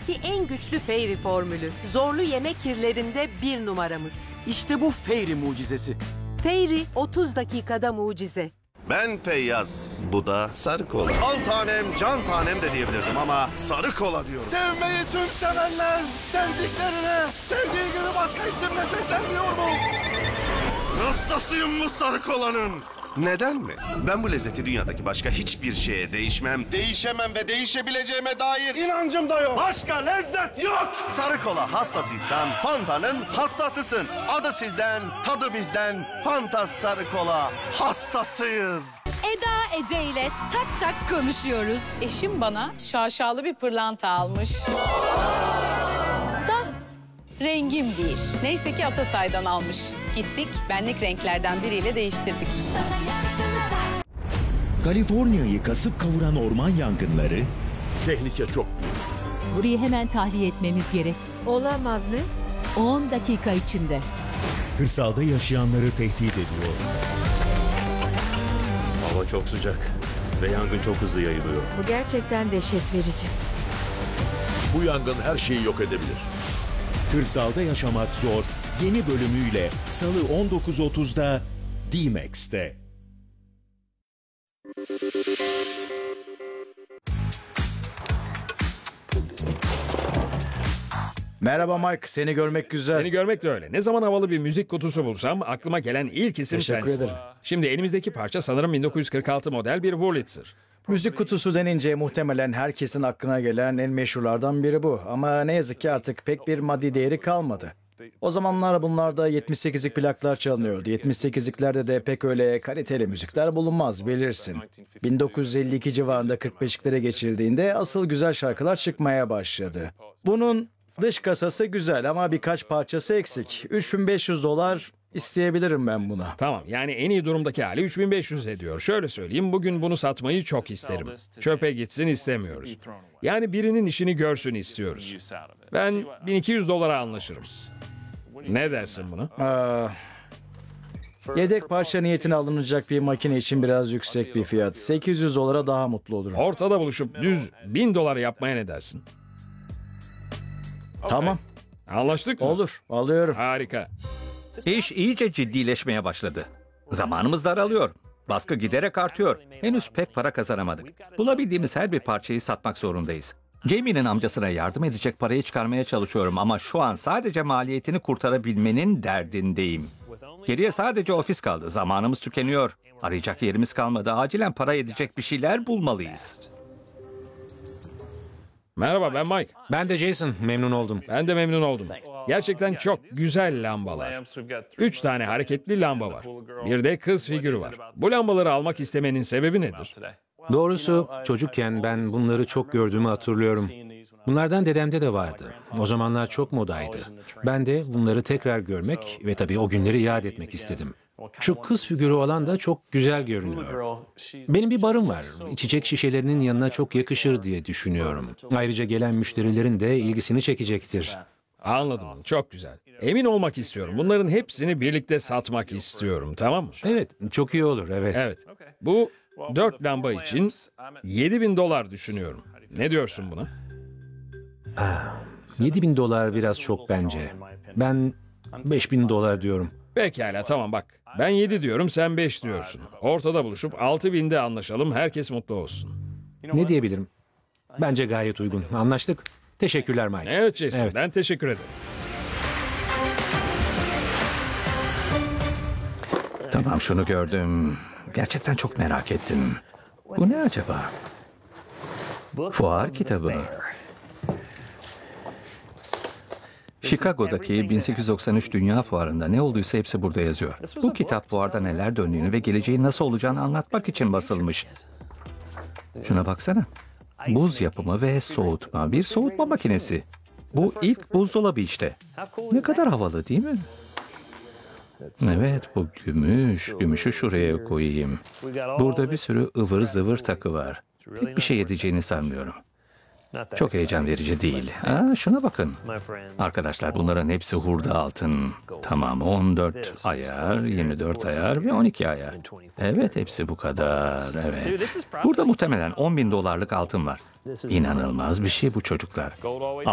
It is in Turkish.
dünyadaki en güçlü Fairy formülü. Zorlu yemek kirlerinde bir numaramız. İşte bu Fairy mucizesi. Fairy 30 dakikada mucize. Ben Feyyaz, bu da sarı kola. Al tanem, can tanem de diyebilirdim ama sarı kola diyorum. Sevmeyi tüm sevenler, sevdiklerine, sevdiği gibi başka isimle seslenmiyor mu? Hastasıyım bu sarı kolanın. Neden mi? Ben bu lezzeti dünyadaki başka hiçbir şeye değişmem, değişemem ve değişebileceğime dair inancım da yok. Başka lezzet yok. Sarı kola hastasıysan Fanta'nın hastasısın. Adı sizden, tadı bizden. Fanta sarı kola hastasıyız. Eda Ece ile tak tak konuşuyoruz. Eşim bana şaşalı bir pırlanta almış. Da rengim değil. Neyse ki Atasay'dan almış. Gittik, benlik renklerden biriyle değiştirdik. Kaliforniya'yı kasıp kavuran orman yangınları, Tehlike çok büyük. Burayı hemen tahliye etmemiz gerek. Olamaz ne? 10 dakika içinde. kırsalda yaşayanları tehdit ediyor. Hava çok sıcak ve yangın çok hızlı yayılıyor. Bu gerçekten dehşet verici. Bu yangın her şeyi yok edebilir. Kırsalda yaşamak zor yeni bölümüyle Salı 19.30'da D-Max'te. Merhaba Mike, seni görmek güzel. Seni görmek de öyle. Ne zaman havalı bir müzik kutusu bulsam aklıma gelen ilk isim Teşekkür sensin. ederim. Şimdi elimizdeki parça sanırım 1946 model bir Wurlitzer. Müzik kutusu denince muhtemelen herkesin aklına gelen en meşhurlardan biri bu. Ama ne yazık ki artık pek bir maddi değeri kalmadı. O zamanlar bunlarda 78'lik plaklar çalınıyordu. 78'liklerde de pek öyle kaliteli müzikler bulunmaz, bilirsin. 1952 civarında 45'liklere geçildiğinde asıl güzel şarkılar çıkmaya başladı. Bunun dış kasası güzel ama birkaç parçası eksik. $3.500 isteyebilirim ben buna. Tamam, yani en iyi durumdaki hali 3500 ediyor. Şöyle söyleyeyim, bugün bunu satmayı çok isterim. Çöpe gitsin istemiyoruz. Yani birinin işini görsün istiyoruz. Ben $1200 anlaşırım. Ne dersin buna? Yedek parça niyetine alınacak bir makine için biraz yüksek bir fiyat. $800 daha mutlu olurum. Ortada buluşup düz $1000 yapmaya ne dersin? Tamam, Anlaştık mı? olur, alıyorum. Harika. İş iyice ciddileşmeye başladı. Zamanımız daralıyor. Baskı giderek artıyor. Henüz pek para kazanamadık. Bulabildiğimiz her bir parçayı satmak zorundayız. Jamie'nin amcasına yardım edecek parayı çıkarmaya çalışıyorum ama şu an sadece maliyetini kurtarabilmenin derdindeyim. Geriye sadece ofis kaldı. Zamanımız tükeniyor. Arayacak yerimiz kalmadı. Acilen para edecek bir şeyler bulmalıyız. Merhaba, ben Mike. Ben de Jason, memnun oldum. Ben de memnun oldum. Gerçekten çok güzel lambalar. 3 tane hareketli lamba var. Bir de kız figürü var. Bu lambaları almak istemenin sebebi nedir? Doğrusu çocukken ben bunları çok gördüğümü hatırlıyorum. Bunlardan dedemde de vardı. O zamanlar çok modaydı. Ben de bunları tekrar görmek ve tabii o günleri yad etmek istedim. Şu kız figürü olan da çok güzel görünüyor. Benim bir barım var. İçecek şişelerinin yanına çok yakışır diye düşünüyorum. Ayrıca gelen müşterilerin de ilgisini çekecektir. Anladım, çok güzel. Emin olmak istiyorum. Bunların hepsini birlikte satmak istiyorum, tamam mı? Evet, çok iyi olur, evet. Evet. Bu 4 lamba için $7000 düşünüyorum. Ne diyorsun buna? $7000 biraz çok bence. Ben $5000 diyorum. Pekala, tamam bak. Ben 7 diyorum, sen 5 diyorsun. Ortada buluşup 6000'de anlaşalım, herkes mutlu olsun. Ne diyebilirim? Bence gayet uygun. Anlaştık. Teşekkürler Mike. Evet Jason, Evet. ben teşekkür ederim. Tamam, şunu gördüm. Gerçekten çok merak ettim. Bu ne acaba? Fuar kitabı. Chicago'daki 1893 Dünya Fuarı'nda ne olduysa hepsi burada yazıyor. Bu kitap fuarda neler döndüğünü ve geleceğin nasıl olacağını anlatmak için basılmış. Şuna baksana. Buz yapımı ve soğutma. Bir soğutma makinesi. Bu ilk buzdolabı işte. Ne kadar havalı değil mi? Evet, bu gümüş. Gümüşü şuraya koyayım. Burada bir sürü ıvır zıvır takı var. Pek bir şey edeceğini sanmıyorum. Çok heyecan verici değil. Şuna bakın. Arkadaşlar, bunların hepsi hurda altın. Tamam, 14 ayar, 24 ayar ve 12 ayar. Evet, hepsi bu kadar. Evet. Burada muhtemelen $10.000'lık altın var. İnanılmaz bir şey bu çocuklar.